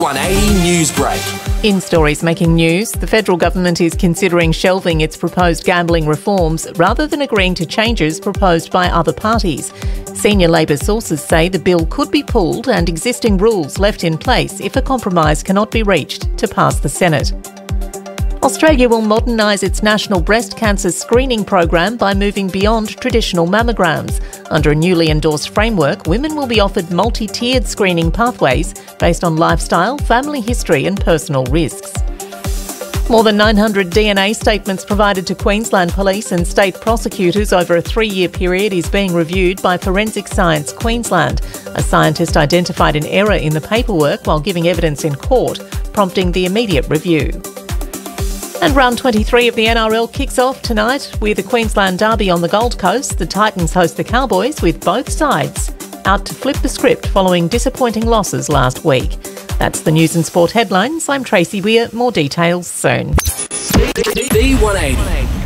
180 News Break. In stories making news, the federal government is considering shelving its proposed gambling reforms rather than agreeing to changes proposed by other parties. Senior Labor sources say the bill could be pulled and existing rules left in place if a compromise cannot be reached to pass the Senate. Australia will modernise its national breast cancer screening program by moving beyond traditional mammograms. Under a newly endorsed framework, women will be offered multi-tiered screening pathways based on lifestyle, family history and personal risks. More than 900 DNA statements provided to Queensland Police and state prosecutors over a 3-year period is being reviewed by Forensic Science Queensland. A scientist identified an error in the paperwork while giving evidence in court, prompting the immediate review. And round 23 of the NRL kicks off tonight with the Queensland Derby on the Gold Coast. The Titans host the Cowboys, with both sides out to flip the script following disappointing losses last week. That's the news and sport headlines. I'm Tracy Weir. More details soon. B180.